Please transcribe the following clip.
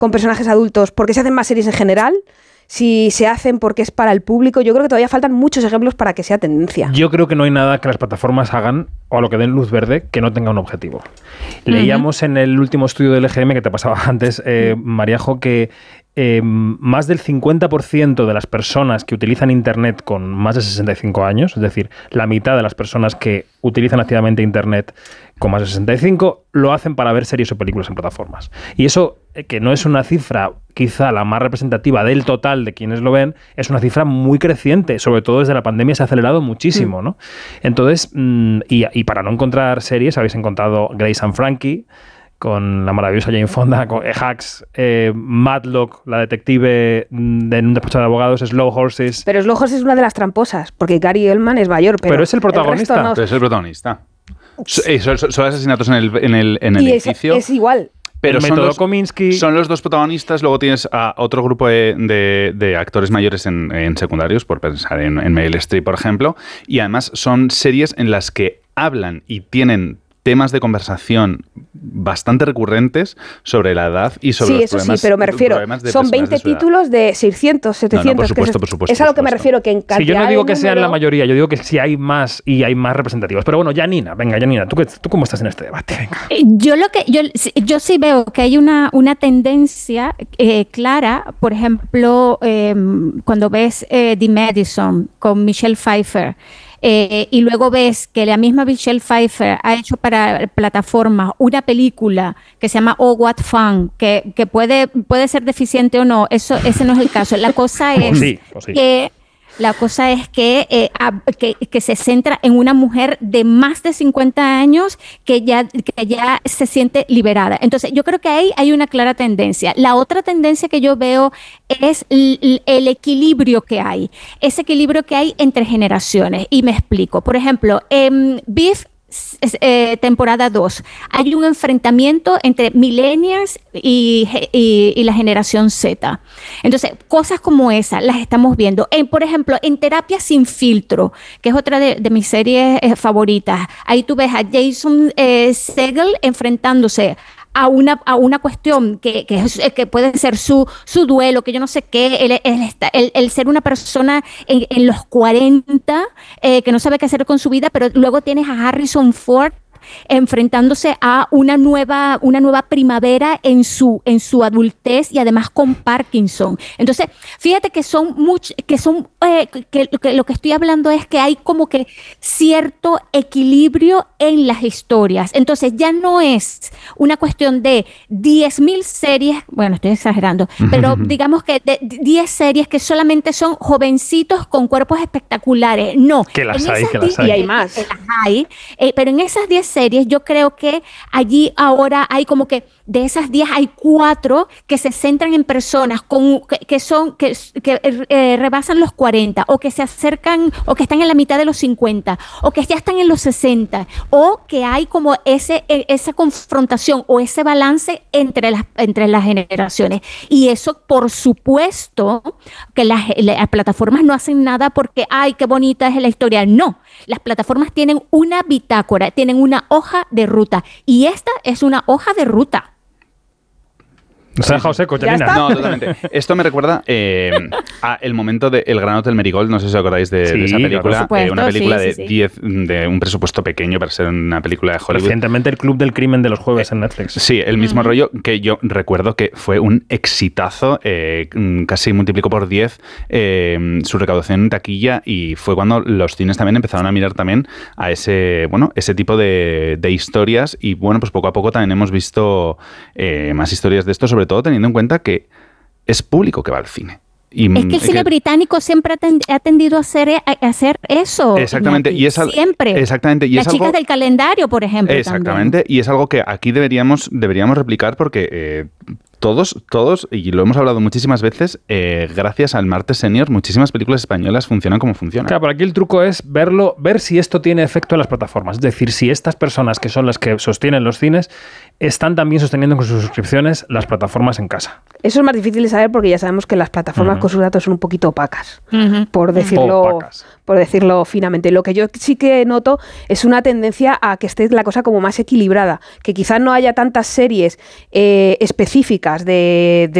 con personajes adultos, ¿por qué se hacen más series en general? Si se hacen porque es para el público, yo creo que todavía faltan muchos ejemplos para que sea tendencia. Yo creo que no hay nada que las plataformas hagan o a lo que den luz verde que no tenga un objetivo. Leíamos en el último estudio del EGM que te pasaba antes, Mariajo, que más del 50% de las personas que utilizan Internet con más de 65 años, es decir, la mitad de las personas que utilizan activamente Internet con más de 65, lo hacen para ver series o películas en plataformas. Y eso, que no es una cifra quizá la más representativa del total de quienes lo ven, es una cifra muy creciente, sobre todo desde la pandemia se ha acelerado muchísimo, ¿no? Entonces, y para no encontrar series, habéis encontrado Grace and Frankie, con la maravillosa Jane Fonda, con Hacks, Matlock, la detective en un despacho de abogados, Slow Horses. Pero Slow Horses es una de las tramposas, porque Gary Oldman es mayor, pero es el protagonista. El resto no. Pero es el protagonista. Son asesinatos en el edificio. Es igual. Pero el método Kominsky. Son los dos protagonistas, luego tienes a otro grupo de actores mayores en secundarios, por pensar en Meryl Streep, por ejemplo, y además son series en las que hablan y tienen temas de conversación bastante recurrentes sobre la edad y sobre los problemas. Sí, pero me refiero, son 20 títulos de 600, 700. No, por supuesto. Es a lo que me refiero, que en cantidad. Sí, yo no digo que sean la mayoría, yo digo que sí hay más y hay más representativos. Pero bueno, Janina, ¿tú cómo estás en este debate? Venga. Yo sí veo que hay una tendencia clara, por ejemplo, cuando ves The Madison con Michelle Pfeiffer, y luego ves que la misma Michelle Pfeiffer ha hecho para plataformas una película que se llama Oh, What Fun, que puede ser deficiente o no, ese no es el caso. La cosa es que se centra en una mujer de más de 50 años que ya se siente liberada. Entonces, yo creo que ahí hay una clara tendencia. La otra tendencia que yo veo es el equilibrio que hay. Ese equilibrio que hay entre generaciones. Y me explico. Por ejemplo, en Beef, temporada 2, hay un enfrentamiento entre millennials y la generación Z. Entonces, cosas como esas las estamos viendo. Por ejemplo, en Terapia sin filtro, que es otra de mis series favoritas, ahí tú ves a Jason Segel enfrentándose a una cuestión que puede ser su duelo, que yo no sé qué, el ser una persona en los 40 que no sabe qué hacer con su vida, pero luego tienes a Harrison Ford enfrentándose a una nueva primavera en su adultez y además con Parkinson. Entonces, fíjate que lo que estoy hablando es que hay como que cierto equilibrio en las historias. Entonces, ya no es una cuestión de 10.000 series, bueno, estoy exagerando, pero digamos que de 10 series que solamente son jovencitos con cuerpos espectaculares. No. Que las hay. Y hay más. Que las hay, pero en esas 10 series yo creo que allí ahora hay como que de esas 10 hay 4 que se centran en personas que rebasan los 40 o que se acercan o que están en la mitad de los 50 o que ya están en los 60 o que hay como esa confrontación o ese balance entre las generaciones. Y eso, por supuesto, que las plataformas no hacen nada porque, ay, qué bonita es la historia. No, las plataformas tienen una bitácora, tienen una hoja de ruta y esta es una hoja de ruta. Nos ha dejado seco, Janina. No, totalmente. Esto me recuerda a el momento de El Gran Hotel Marigold. No sé si os acordáis de esa película. Claro, una película sí. de un presupuesto pequeño para ser una película de Hollywood. Recientemente El Club del Crimen de los jueves en Netflix. Sí, el mismo rollo que yo recuerdo que fue un exitazo. Casi multiplicó por 10 su recaudación en taquilla y fue cuando los cines también empezaron a mirar también a ese tipo de historias y bueno, pues poco a poco también hemos visto más historias de esto, sobre todo teniendo en cuenta que es público que va al cine. Es que el cine británico siempre ha tendido a hacer eso. Exactamente. Y siempre. Exactamente. Y Las chicas del calendario, por ejemplo. Exactamente. También. Y es algo que aquí deberíamos replicar porque todos, y lo hemos hablado muchísimas veces, gracias al Martes Senior, muchísimas películas españolas funcionan como funcionan. Claro, pero aquí el truco es ver si esto tiene efecto en las plataformas. Es decir, si estas personas que son las que sostienen los cines están también sosteniendo con sus suscripciones las plataformas en casa. Eso es más difícil de saber porque ya sabemos que las plataformas con sus datos son un poquito opacas, por decirlo finamente. Lo que yo sí que noto es una tendencia a que esté la cosa como más equilibrada, que quizás no haya tantas series específicas de